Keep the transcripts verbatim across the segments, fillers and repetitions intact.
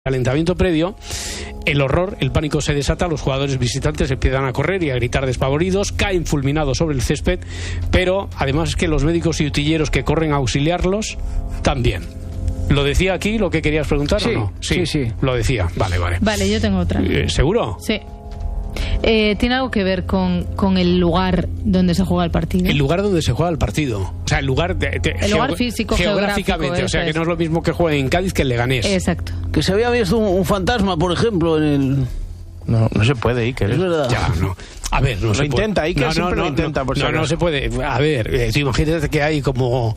calentamiento previo, el horror, el pánico se desata, los jugadores visitantes empiezan a correr y a gritar despavoridos, caen fulminados sobre el césped, pero además es que los médicos y utilleros que corren a auxiliarlos también. ¿Lo decía aquí lo que querías preguntar sí, o no? Sí, sí, sí. Lo decía, vale, vale. Vale, yo tengo otra. Eh, ¿Seguro? Sí. Eh, ¿Tiene algo que ver con, con el lugar donde se juega el partido? El lugar donde se juega el partido. O sea, el lugar... De, de, el lugar físico, geográficamente. geográfico, o sea, que es. no es lo mismo que juegue en Cádiz que en Leganés. Exacto. Que se había visto un, un fantasma, por ejemplo, en el... No, no se puede, Iker. Es verdad. Ya, no. A ver, no lo se intenta, puede. Iker no, siempre no, lo intenta. No, por si no, acaso. no se puede. A ver, eh, imagínate que hay como...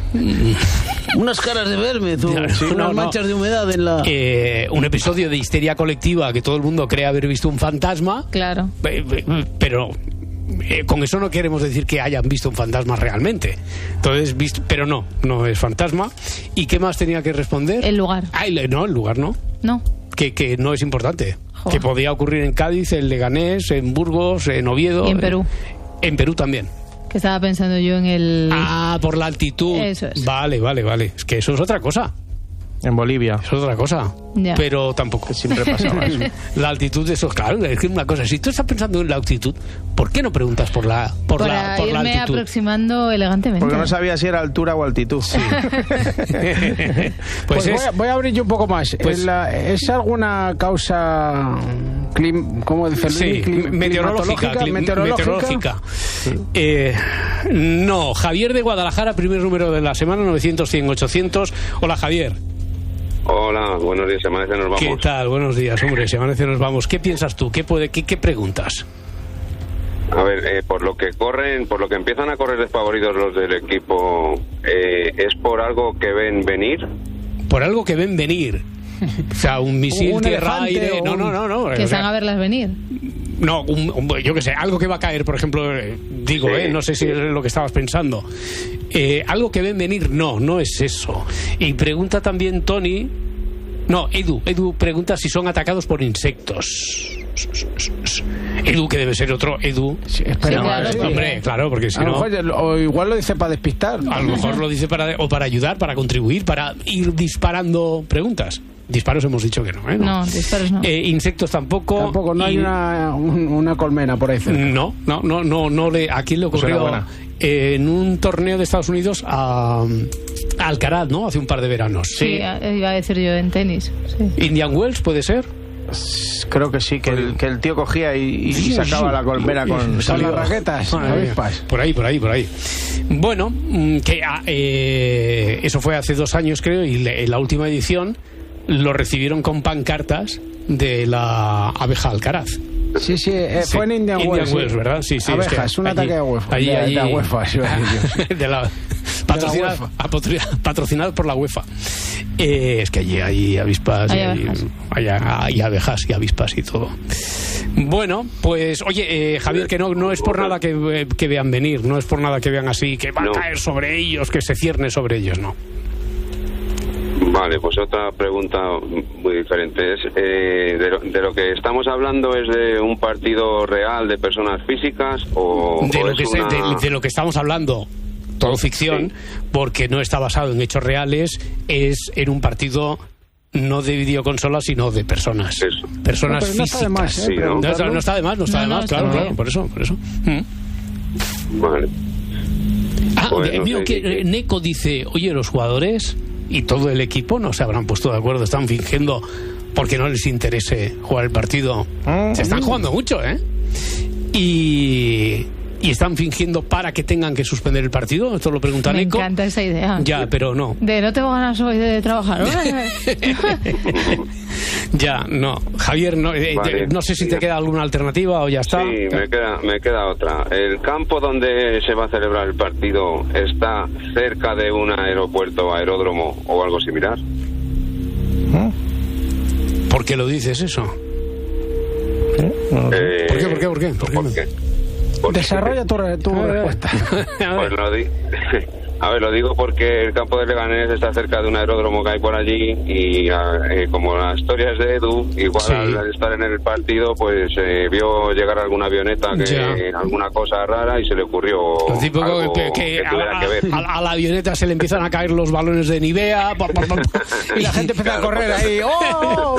Unas caras de verme, tú. Claro, Sí, no, unas no. manchas de humedad en la... Eh, un episodio de histeria colectiva que todo el mundo cree haber visto un fantasma, Claro. eh, eh, pero... Eh, con eso no queremos decir que hayan visto un fantasma realmente. Entonces, visto, pero no, no es fantasma. ¿Y qué más tenía que responder? El lugar. Ah, el- no, el lugar no. No. Que, que no es importante. Joder. Que podía ocurrir en Cádiz, en Leganés, en Burgos, en Oviedo. Y en Perú. En Perú también. Que estaba pensando yo en el... Ah, por la altitud. Eso es. Vale, vale, vale. Es que eso es otra cosa. En Bolivia. Eso es otra cosa. Ya. Pero tampoco. Que siempre pasaba eso. La altitud de esos, claro, es que una cosa, si tú estás pensando en la altitud, ¿por qué no preguntas por la por Para la por la irme altitud? aproximando elegantemente. Porque no sabía si era altura o altitud. Sí. pues Pues es, voy, a, voy a abrir yo un poco más. Pues- ¿Es, la- ¿Es alguna causa... Clim, ¿Cómo decirlo? sí, Clim- meteorológica, climatológica, clim- meteorológica. meteorológica. Eh, no, Javier de Guadalajara, primer número de la semana, novecientos, cien, ochocientos. Hola, Javier. Hola, buenos días, se amanece, nos vamos. ¿Qué tal? Buenos días, hombre, se amanece, nos vamos. ¿Qué piensas tú? ¿Qué, puede, qué, qué preguntas? A ver, eh, por lo que corren, por lo que empiezan a correr desfavoridos los del equipo, eh, ¿es por algo que ven venir? Por algo que ven venir. O sea, un misil Un elefante tierra-aire. o No, un- no, no, no. Que o están sea, a verlas venir. No, un- un- yo qué sé, algo que va a caer, por ejemplo, eh, digo, Sí, eh, no sé si sí. es lo que estabas pensando. Eh, algo que ven venir, no, no es eso. Y pregunta también Tony, no, Edu, Edu pregunta si son atacados por insectos. Edu, que debe ser otro Edu. Sí, espera, Sí, claro, sí. Hombre, claro, porque si A lo no... mejor, o igual lo dice para despistar. A lo mejor lo dice para, o para ayudar, para contribuir, para ir disparando preguntas. Disparos hemos dicho que no, ¿eh? No, disparos no. Eh, insectos tampoco. Tampoco, no hay Y- una, un- una colmena por ahí cerca. No, no, no, no, no le, ¿a quién le ocurrió? enhorabuena. Eh, en un torneo de Estados Unidos a, a Alcaraz, ¿no? Hace un par de veranos. Sí, eh, iba a decir yo en tenis. Sí. Indian Wells, ¿puede ser? Creo que sí, que el, que el tío cogía y, y Sí, sacaba sí. la colmena con Con saliva. las raquetas, Madre mía. avispas. Por ahí, por ahí, por ahí. Bueno, mm, que ah, eh, eso fue hace dos años, creo, y le- en la última edición lo recibieron con pancartas de la abeja Alcaraz. Sí, sí, eh, Sí, fue en Indian, Indian Wells. Wells, sí. ¿verdad? Sí, sí. Abejas, es que un allí- ataque de UEFA. allí- de, allí- de UEFA, sí, iba a decir. de la, patrocinado, UEFA. a patri- patrocinado por la UEFA. Eh, es que allí hay avispas, Hay y hay, abejas. hay, hay abejas y avispas y todo. Bueno, pues oye, eh, Javier, que no, no es por nada que, eh, que vean venir, no es por nada que vean así, que va No. a caer sobre ellos, que se cierne sobre ellos, no. Vale, pues otra pregunta muy diferente es, eh, de, lo, de lo que estamos hablando es de un partido real de personas físicas o, De o lo, es que se- una... de, de lo que estamos hablando, todo ficción, porque no está basado en hechos reales, es en un partido no de videoconsolas, sino de personas. Eso. Personas No, pero no está de físicas. más, ¿eh? Sí, ¿no? No, está- preguntarlo. no está de más, no está No, de no, más, está claro, bien. claro, por eso, por eso. Mm. Vale. Ah, Pues eh, no veo sé, que ¿qué? eh, Neko dice, oye, los jugadores y todo el equipo no se habrán puesto de acuerdo, están fingiendo porque no les interese jugar el partido. Mm. Se están jugando mucho, ¿eh? Y, y están fingiendo para que tengan que suspender el partido, esto lo pregunta Me Neko. encanta esa idea. Ya, pero no. De no tengo ganas hoy de trabajar. Ya, no. Javier, no, eh, Vale. eh, no sé si te queda alguna alternativa o ya está. Sí, me queda, me queda otra. ¿El campo donde se va a celebrar el partido está cerca de un aeropuerto, aeródromo o algo similar? ¿Por qué lo dices eso? Eh, ¿Por qué, por qué, por qué? ¿Por qué ¿por no? qué? Porque- Desarrolla tu, re- tu respuesta. A Pues ver. lo, di- A ver, lo digo porque el campo de Leganés está cerca de un aeródromo que hay por allí y eh, como la historia es de Edu, igual sí. al estar en el partido, pues eh, vio llegar alguna avioneta, que eh, alguna cosa rara y se le ocurrió algo que, que, que tuviera a, que ver. A, a la avioneta se le empiezan a caer los balones de Nivea y la gente empieza claro, a correr ahí. ¡Oh!